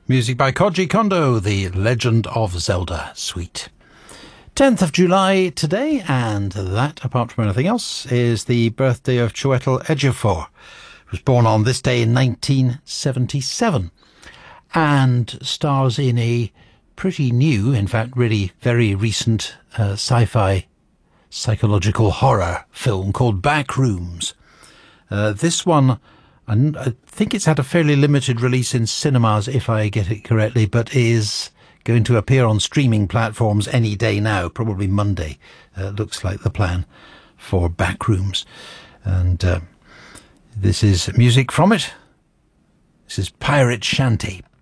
Music by Koji Kondo, the Legend of Zelda suite. 10th of July today, and that, apart from anything else, is the birthday of Chiwetel Ejiofor, who was born on this day in 1977, and stars in a pretty new, in fact really very recent sci-fi psychological horror film called Backrooms. This one, I think it's had a fairly limited release in cinemas, if I get it correctly, but is going to appear on streaming platforms any day now, probably Monday. Looks like the plan for Backrooms. And this is music from it. This is Pirate Shanty.